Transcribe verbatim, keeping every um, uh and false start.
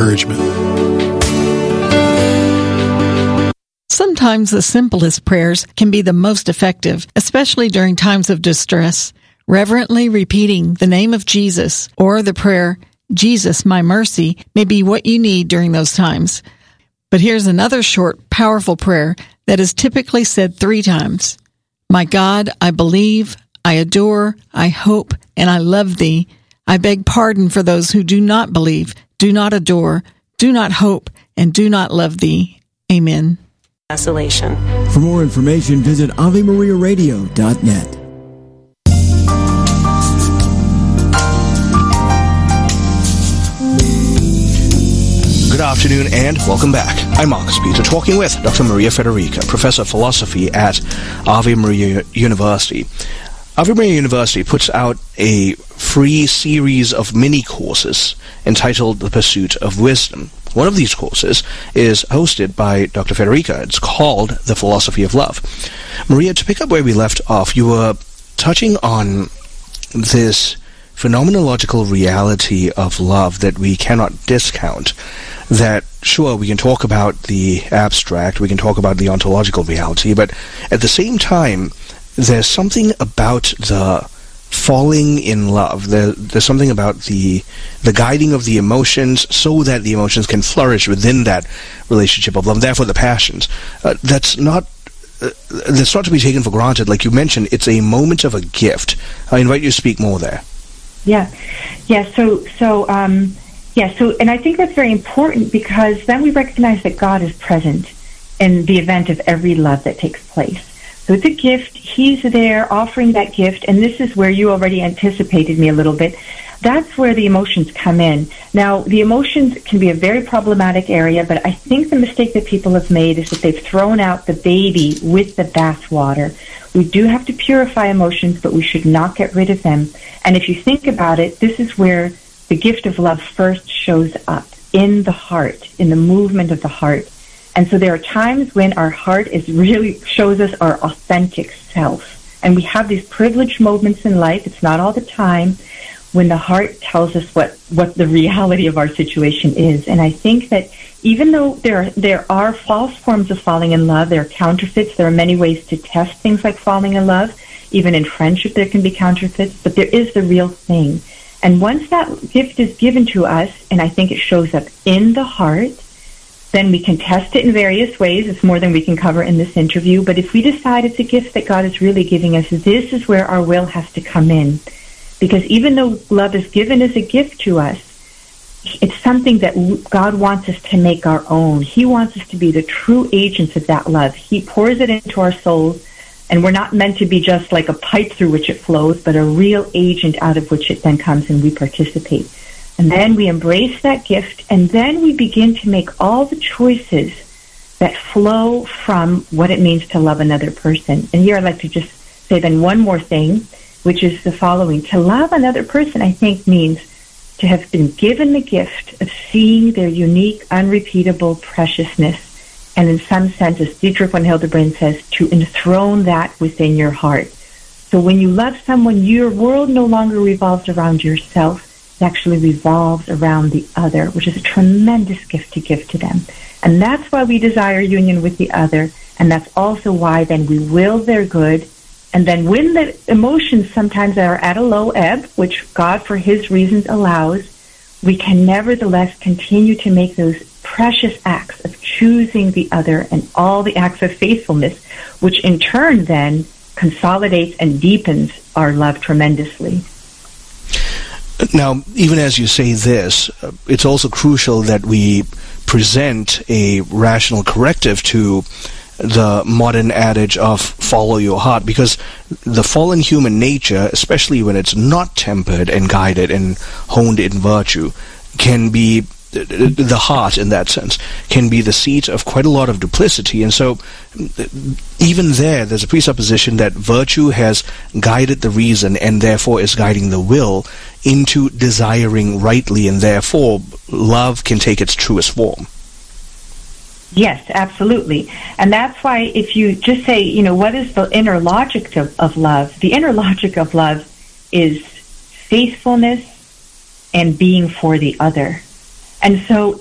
encouragement. Sometimes the simplest prayers can be the most effective, especially during times of distress. Reverently repeating the name of Jesus or the prayer, Jesus, my mercy, may be what you need during those times. But here's another short, powerful prayer that is typically said three times. My God, I believe, I adore, I hope, and I love thee. I beg pardon for those who do not believe, do not adore, do not hope, and do not love thee. Amen. Isolation. For more information, visit Ave Maria Radio dot net. Good afternoon and welcome back. I'm Marcus Peter, talking with Doctor Maria Federica, Professor of Philosophy at Ave Maria University. Ave Maria University puts out a free series of mini-courses entitled The Pursuit of Wisdom. One of these courses is hosted by Doctor Federica. It's called The Philosophy of Love. Maria, to pick up where we left off, you were touching on this phenomenological reality of love that we cannot discount. That, sure, we can talk about the abstract, we can talk about the ontological reality, but at the same time, there's something about the falling in love. There, there's something about the the guiding of the emotions so that the emotions can flourish within that relationship of love, and therefore the passions. Uh, that's not uh, that's not to be taken for granted. Like you mentioned, it's a moment of a gift. I invite you to speak more there. Yeah, yeah. So, so, um, yeah. So, and I think that's very important because then we recognize that God is present in the event of every love that takes place. So it's a gift. He's there offering that gift, and this is where you already anticipated me a little bit. That's where the emotions come in. Now, the emotions can be a very problematic area, but I think the mistake that people have made is that they've thrown out the baby with the bathwater. We do have to purify emotions, but we should not get rid of them. And if you think about it, this is where the gift of love first shows up, in the heart, in the movement of the heart. And so there are times when our heart is really shows us our authentic self. And we have these privileged moments in life, it's not all the time, when the heart tells us what, what the reality of our situation is. And I think that even though there are, there are false forms of falling in love, there are counterfeits, there are many ways to test things like falling in love. Even in friendship there can be counterfeits, but there is the real thing. And once that gift is given to us, and I think it shows up in the heart, then we can test it in various ways. It's more than we can cover in this interview. But if we decide it's a gift that God is really giving us, this is where our will has to come in. Because even though love is given as a gift to us, it's something that God wants us to make our own. He wants us to be the true agents of that love. He pours it into our souls, and we're not meant to be just like a pipe through which it flows, but a real agent out of which it then comes and we participate. And then we embrace that gift, and then we begin to make all the choices that flow from what it means to love another person. And here I'd like to just say then one more thing, which is the following. To love another person, I think, means to have been given the gift of seeing their unique, unrepeatable preciousness, and in some sense, as Dietrich von Hildebrand says, to enthrone that within your heart. So when you love someone, your world no longer revolves around yourself. Actually revolves around the other, which is a tremendous gift to give to them. And that's why we desire union with the other, and that's also why then we will their good. And then when the emotions sometimes are at a low ebb, which God for his reasons allows, we can nevertheless continue to make those precious acts of choosing the other and all the acts of faithfulness, which in turn then consolidates and deepens our love tremendously. Now, even as you say this, uh, it's also crucial that we present a rational corrective to the modern adage of follow your heart, because the fallen human nature, especially when it's not tempered and guided and honed in virtue, can be the heart, in that sense, can be the seat of quite a lot of duplicity. And so even there, there's a presupposition that virtue has guided the reason and therefore is guiding the will into desiring rightly, and therefore love can take its truest form. Yes, absolutely. And that's why if you just say, you know, what is the inner logic of, of love? The inner logic of love is faithfulness and being for the other. And so